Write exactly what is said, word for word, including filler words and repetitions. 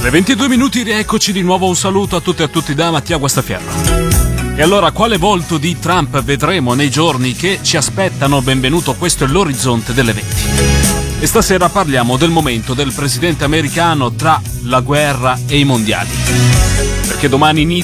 Le ventidue minuti, rieccoci di nuovo. Un saluto a tutti e a tutti da Mattia Guastaferro. E allora, quale volto di Trump vedremo nei giorni che ci aspettano? Benvenuto, questo è l'orizzonte delle venti. E stasera parliamo del momento del presidente americano tra la guerra e i mondiali. Perché domani inizia